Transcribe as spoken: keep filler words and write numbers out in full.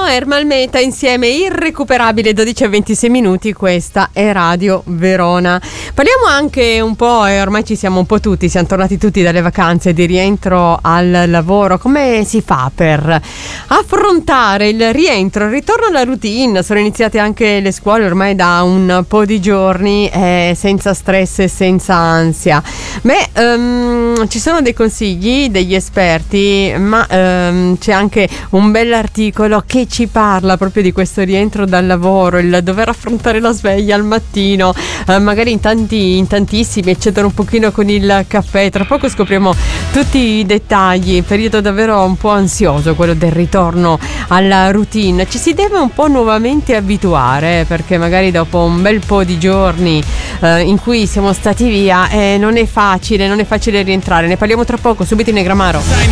Ermal Meta insieme, irrecuperabile, dodici e ventisei minuti, questa è Radio Verona. Parliamo anche un po', e ormai ci siamo un po' tutti, siamo tornati tutti dalle vacanze, di rientro al lavoro. Come si fa per affrontare il rientro, il ritorno alla routine? Sono iniziate anche le scuole ormai da un po' di giorni, eh, senza stress e senza ansia. Beh, um, ci sono dei consigli degli esperti, ma um, c'è anche un bell'articolo che ci parla proprio di questo rientro dal lavoro, il dover affrontare la sveglia al mattino, eh, magari in tanti, in tantissimi eccetera, un pochino con il caffè. Tra poco scopriamo tutti i dettagli. Periodo davvero un po' ansioso quello del ritorno alla routine. Ci si deve un po' nuovamente abituare, perché magari dopo un bel po' di giorni eh, in cui siamo stati via, eh, non è facile, non è facile rientrare. Ne parliamo tra poco, subito in Negramaro.